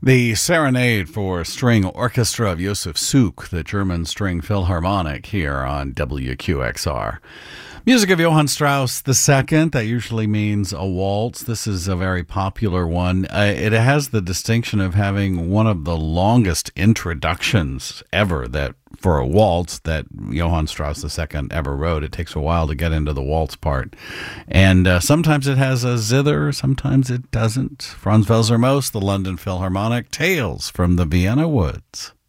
The Serenade for String Orchestra of Josef Suk, the German String Philharmonic, here on WQXR. Music of Johann Strauss II, that usually means a waltz. This is a very popular one. It has the distinction of having one of the longest introductions ever that for a waltz that Johann Strauss II ever wrote. It takes a while to get into the waltz part. And sometimes it has a zither, sometimes it doesn't. Franz Welser-Most, the London Philharmonic, Tales from the Vienna Woods.